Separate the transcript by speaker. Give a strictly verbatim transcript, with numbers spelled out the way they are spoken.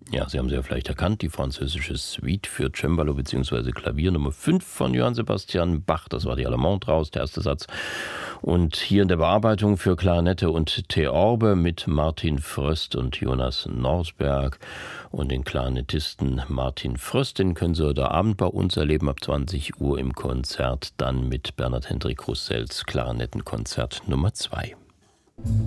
Speaker 1: Ja, Sie haben sie ja vielleicht erkannt, die französische Suite für Cembalo bzw. Klavier Nummer fünf von Johann Sebastian Bach. Das war die Allemande raus, der erste Satz. Und hier in der Bearbeitung für Klarinette und Theorbe mit Martin Fröst und Jonas Norsberg und den Klarinettisten Martin Fröst. Den können Sie heute Abend bei uns erleben, ab zwanzig Uhr im Konzert, dann mit Bernhard Hendrik Russells Klarinettenkonzert Nummer zwei.